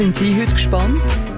Sind Sie heute gespannt?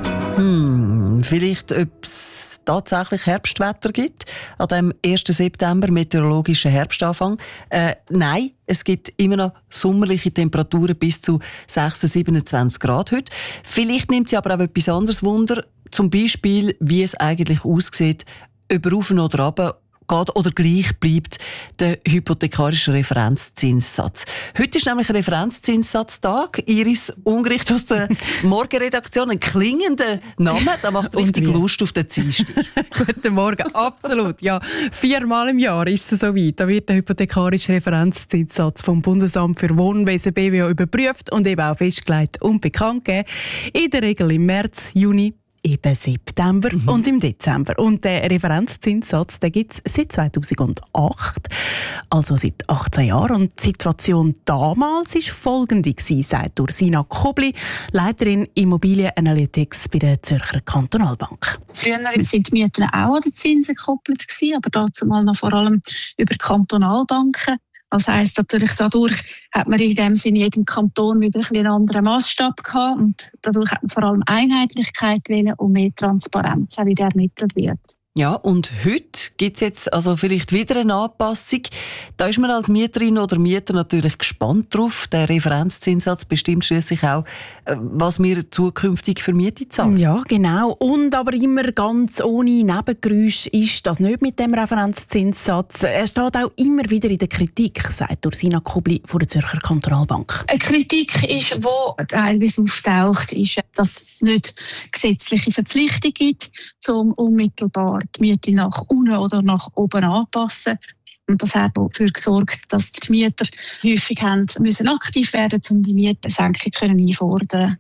Vielleicht, ob es tatsächlich Herbstwetter gibt an dem 1. September, meteorologischen Herbstanfang. Nein, es gibt immer noch sommerliche Temperaturen bis zu 26, 27 Grad heute. Vielleicht nimmt Sie aber auch etwas anderes Wunder, zum Beispiel, wie es eigentlich aussieht, ob rauf oder runter geht oder gleich bleibt der hypothekarische Referenzzinssatz. Heute ist nämlich ein Referenzzinssatztag. Iris Ungericht aus der Morgenredaktion. Ein klingender Name, der macht richtig Lust auf den Dienstag. Guten Morgen, absolut. Ja, 4-mal im Jahr ist es soweit. Da wird der hypothekarische Referenzzinssatz vom Bundesamt für Wohnwesen BWO überprüft und eben auch festgelegt und bekannt gegeben. In der Regel im März, Juni, eben September und im Dezember. Und der Referenzzinssatz, den gibt es seit 2008, also seit 18 Jahren. Und die Situation damals war folgende, sagt Ursina Kobli, Leiterin Immobilienanalytics bei der Zürcher Kantonalbank. Früher sind die Mieten auch an den Zinsen gekoppelt gewesen, aber dazu mal noch vor allem über Kantonalbanken. Das heisst natürlich, dadurch hat man in dem Sinne in jedem Kanton wieder einen anderen Massstab gehabt und dadurch hat man vor allem Einheitlichkeit wollen und mehr Transparenz, auch wieder ermittelt wird. Ja, und heute gibt es jetzt also vielleicht wieder eine Anpassung. Da ist man als Mieterin oder Mieter natürlich gespannt drauf. Der Referenzzinssatz bestimmt schließlich auch, was wir zukünftig für Miete zahlen. Ja, genau. Und aber immer ganz ohne Nebengeräusch ist das nicht mit dem Referenzzinssatz. Er steht auch immer wieder in der Kritik, sagt Ursina Kobli von der Zürcher Kantonalbank. Eine Kritik ist, die teilweise auftaucht, ist, dass es nicht gesetzliche Verpflichtung gibt, um unmittelbar die Miete nach unten oder nach oben anpassen. Und das hat dafür gesorgt, dass die Mieter häufig müssen aktiv werden, um die Mietensenkung einfordern.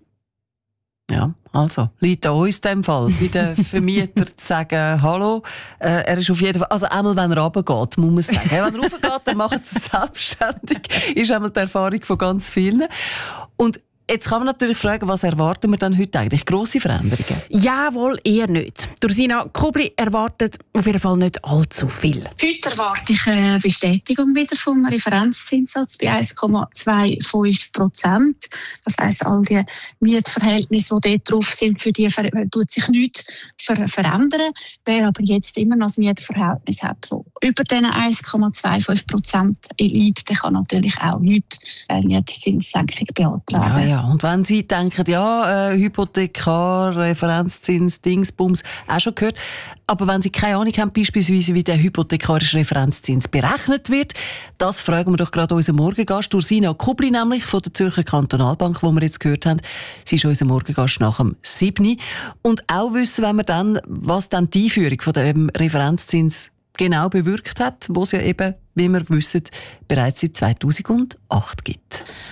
Ja, also, liegt an uns in diesem Fall, bei den Vermietern zu sagen, hallo, er ist auf jeden Fall, also einmal, wenn er runtergeht, muss man sagen. Wenn er raufgeht, dann macht er es selbstständig, ist einmal die Erfahrung von ganz vielen. Und jetzt kann man natürlich fragen, was erwarten wir dann heute eigentlich? Grosse Veränderungen? Jawohl, eher nicht. Ursina Kobli erwartet auf jeden Fall nicht allzu viel. Heute erwarte ich eine Bestätigung wieder vom Referenzzinssatz bei 1,25%. Das heisst, all die Mietverhältnisse, die dort drauf sind, für die tut sich nichts verändern. Wer aber jetzt immer noch das Mietverhältnis hat, so über diesen 1,25% liegt, der kann natürlich auch heute eine Mietzinssenkung beantragen. Ja, und wenn Sie denken, Hypothekar, Referenzzins, Dingsbums, auch schon gehört. Aber wenn Sie keine Ahnung haben, beispielsweise wie der hypothekarische Referenzzins berechnet wird, das fragen wir doch gerade unseren Morgengast, Ursina Kobli nämlich von der Zürcher Kantonalbank, wo wir jetzt gehört haben. Sie ist unser Morgengast nach dem 7. Und auch wissen wenn wir dann, was dann die Einführung von dem Referenzzins genau bewirkt hat, wo es ja eben, wie wir wissen, bereits seit 2008 gibt.